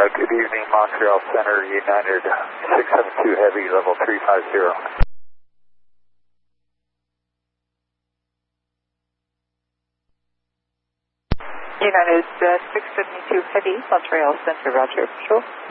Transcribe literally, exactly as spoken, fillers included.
Uh, good evening, Montreal Center, United six seven two Heavy, level three five zero. United uh, six seventy-two Heavy, Montreal Center, Roger, patrol.